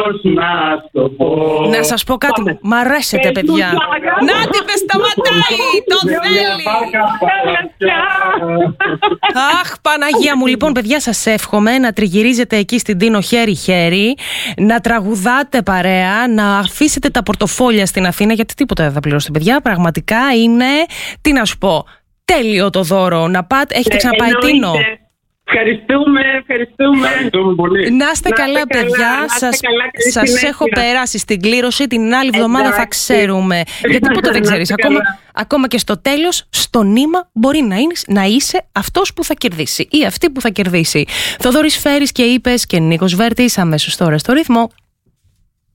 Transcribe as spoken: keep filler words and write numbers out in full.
να στο πω. Να σας πω κάτι, Πάμε. Μ' αρέσετε ε, παιδιά. Να τη πες, σταματάει, το θέλει. Αχ, Παναγία μου. Λοιπόν, παιδιά, σας εύχομαι να τριγυρίζετε εκεί στην Τίνο χέρι-χέρι, να τραγουδάτε παρέα, να αφήσετε τα πορτοφόλια στην Αθήνα, γιατί τίποτα δεν θα πληρώσετε, παιδιά. Πραγματικά είναι, τι να σου πω, τέλειο το δώρο. Να πάτε, έχετε ξαναπάει Τίνο? Ευχαριστούμε, ευχαριστούμε. ευχαριστούμε πολύ. Να είστε καλά, καλά, παιδιά. Σας, σας έχω περάσει στην κλήρωση. Την άλλη εβδομάδα εντάξει. Θα ξέρουμε. Γιατί ποτέ δεν ξέρεις. Ακόμα, ακόμα και στο τέλος, στο νήμα, μπορεί να, είναι, να είσαι αυτός που θα κερδίσει ή αυτή που θα κερδίσει. Θοδωρής Φέρης και Είπες και Νίκος Βέρτης, αμέσως τώρα στο Ρυθμό.